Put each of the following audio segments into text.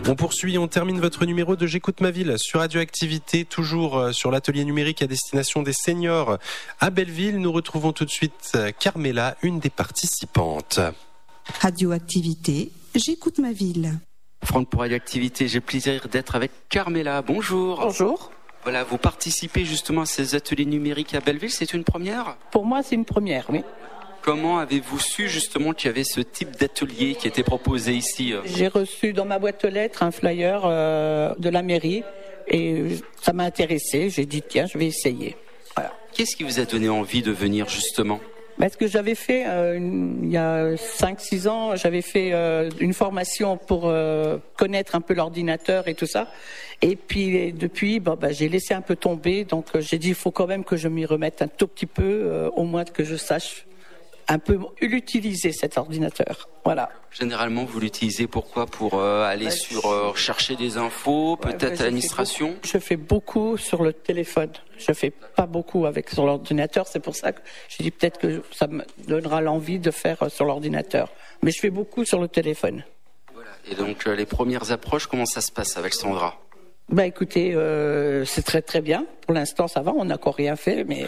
On poursuit, on termine votre numéro de J'écoute ma ville sur Radioactivité, toujours sur l'atelier numérique à destination des seniors à Belleville. Nous retrouvons tout de suite Carmela, une des participantes. Radioactivité, J'écoute ma ville. Franck pour Radioactivité, j'ai le plaisir d'être avec Carmela. Bonjour. Bonjour. Voilà, vous participez justement à ces ateliers numériques à Belleville, c'est une première ? Pour moi, c'est une première, oui. Comment avez-vous su justement qu'il y avait ce type d'atelier qui était proposé ici ? J'ai reçu dans ma boîte aux lettres un flyer de la mairie et ça m'a intéressé. J'ai dit tiens, je vais essayer. Voilà. Qu'est-ce qui vous a donné envie de venir justement ? Parce que j'avais fait, il y a 5-6 ans, j'avais fait une formation pour connaître un peu l'ordinateur et tout ça. Et puis depuis, j'ai laissé un peu tomber. Donc j'ai dit il faut quand même que je m'y remette un tout petit peu, au moins que je sache un peu l'utiliser cet ordinateur. Voilà. Généralement, vous l'utilisez pourquoi ? Pour aller chercher des infos, peut-être à l'administration ? Je fais beaucoup sur le téléphone. Je fais pas beaucoup sur l'ordinateur. C'est pour ça que j'ai dit peut-être que ça me donnera l'envie de faire sur l'ordinateur. Mais je fais beaucoup sur le téléphone. Voilà. Et donc, les premières approches, comment ça se passe avec Sandra ? Écoutez, c'est très très bien. Pour l'instant, ça va. On n'a encore rien fait, mais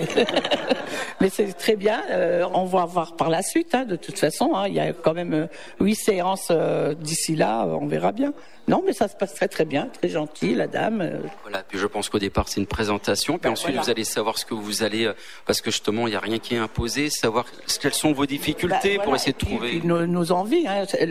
mais c'est très bien. On va voir par la suite. De toute façon, il y a quand même 8 séances d'ici là. On verra bien. Non, mais ça se passe très très bien, très gentil, la dame. Voilà. Puis je pense qu'au départ, c'est une présentation. Puis ensuite, vous allez savoir ce que vous allez, parce que justement, il n'y a rien qui est imposé. Savoir quelles sont vos difficultés pour essayer de trouver nos envies,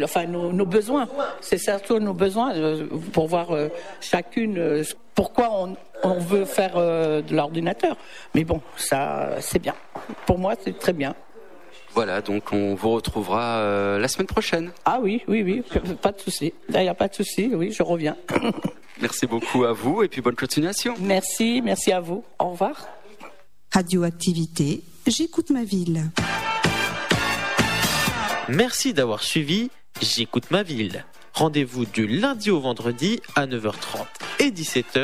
nos besoins. C'est surtout nos besoins pour voir chacune pourquoi on veut faire de l'ordinateur. Mais bon, ça, c'est bien. Pour moi, c'est très bien. Voilà, donc on vous retrouvera la semaine prochaine. Ah oui, pas de souci. D'ailleurs, pas de souci, oui, je reviens. Merci beaucoup à vous et puis bonne continuation. Merci à vous. Au revoir. Radioactivité, J'écoute ma ville. Merci d'avoir suivi J'écoute ma ville. Rendez-vous du lundi au vendredi à 9h30 et 17h